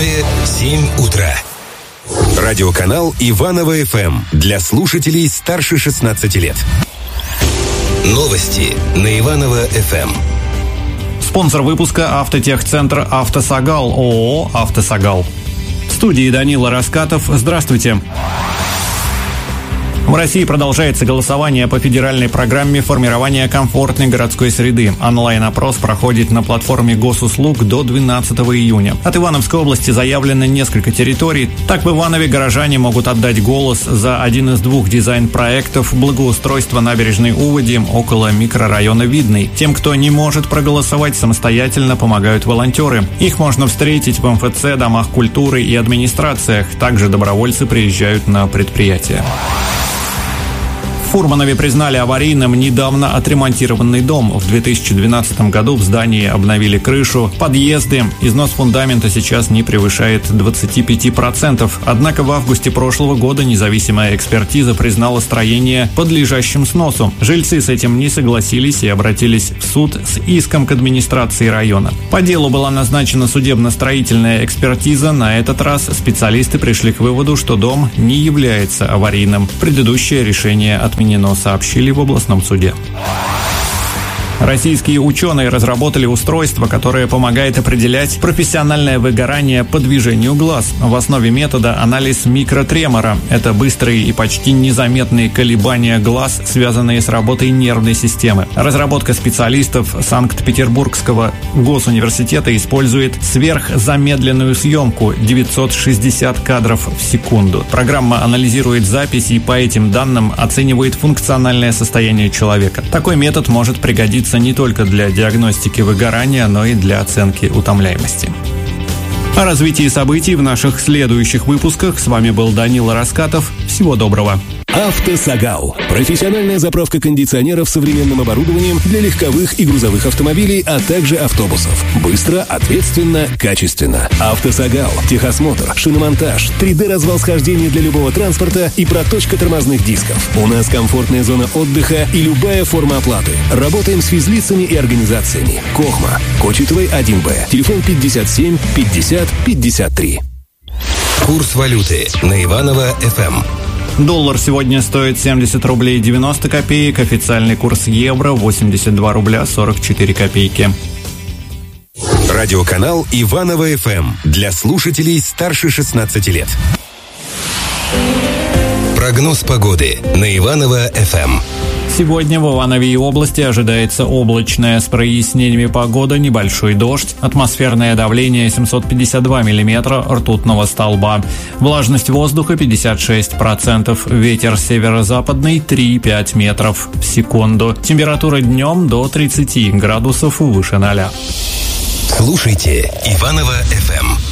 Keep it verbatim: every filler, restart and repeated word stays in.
Иванове семь утра. Радиоканал Иваново-ФМ для слушателей старше шестнадцати лет. Новости на Иваново-ФМ. Спонсор выпуска — Автотехцентр «Автосагал», ООО «Автосагал». В студии Данила Раскатов. Здравствуйте. В России продолжается голосование по федеральной программе формирования комфортной городской среды. Онлайн-опрос проходит на платформе госуслуг до двенадцатого июня. От Ивановской области заявлено несколько территорий. Так, в Иванове горожане могут отдать голос за один из двух дизайн-проектов благоустройства набережной Уводи около микрорайона Видный. Тем, кто не может проголосовать самостоятельно, помогают волонтеры. Их можно встретить в эм эф цэ, домах культуры и администрациях. Также добровольцы приезжают на предприятия. В Фурманове признали аварийным недавно отремонтированный дом. В две тысячи двенадцатом году в здании обновили крышу, подъезды. Износ фундамента сейчас не превышает двадцати пяти процентов. Однако в августе прошлого года независимая экспертиза признала строение подлежащим сносу. Жильцы с этим не согласились и обратились в суд с иском к администрации района. По делу была назначена судебно-строительная экспертиза. На этот раз специалисты пришли к выводу, что дом не является аварийным. Предыдущее решение отменено. Сообщили в областном суде. Российские ученые разработали устройство, которое помогает определять профессиональное выгорание по движению глаз. В основе метода анализ микротремора. Это быстрые и почти незаметные колебания глаз, связанные с работой нервной системы. Разработка специалистов Санкт-Петербургского госуниверситета использует сверхзамедленную съемку девятьсот шестьдесят кадров в секунду. Программа анализирует запись и по этим данным оценивает функциональное состояние человека. Такой метод может пригодиться не только для диагностики выгорания, но и для оценки утомляемости. О развитии событий в наших следующих выпусках. С вами был Данила Раскатов. Всего доброго. «Автосагал» – профессиональная заправка кондиционеров современным оборудованием для легковых и грузовых автомобилей, а также автобусов. Быстро, ответственно, качественно. «Автосагал» – техосмотр, шиномонтаж, три дэ-развал схождения для любого транспорта и проточка тормозных дисков. У нас комфортная зона отдыха и любая форма оплаты. Работаем с физлицами и организациями. Кохма, Кочетовой один бэ. Телефон пятьдесят семь пятьдесят пятьдесят три. Курс валюты на Иваново-ФМ. Доллар сегодня стоит семьдесят рублей девяносто копеек, официальный курс евро восемьдесят два рубля сорок четыре копейки. Радиоканал Иваново-ФМ для слушателей старше шестнадцати лет. Прогноз погоды на Иваново-ФМ. Сегодня в Иванове и области ожидается облачная с прояснениями погода, небольшой дождь, атмосферное давление семьсот пятьдесят два миллиметра ртутного столба, влажность воздуха пятьдесят шесть процентов, ветер северо-западный три и пять метров в секунду, температура днем до тридцати градусов выше ноля. Слушайте Иваново-ФМ.